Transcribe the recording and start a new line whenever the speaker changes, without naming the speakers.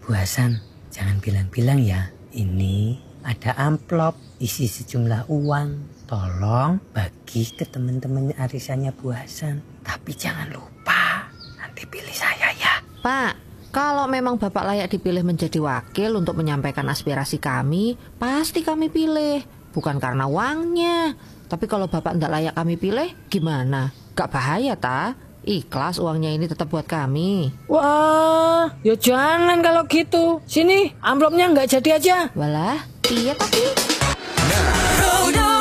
Bu Hasan, jangan bilang-bilang ya. Ini ada amplop isi sejumlah uang. Tolong bagi ke teman-teman arisannya Bu Hasan. Tapi jangan lupa, nanti pilih saya ya.
Pak, kalau memang Bapak layak dipilih menjadi wakil untuk menyampaikan aspirasi kami, pasti kami pilih. Bukan karena uangnya. Tapi kalau Bapak tidak layak kami pilih, gimana? Gak bahaya, ta? Ikhlas uangnya ini tetap buat kami.
Wah, ya jangan kalau gitu. Sini, amplopnya nggak jadi aja.
Walah, iya tapi.
Nah.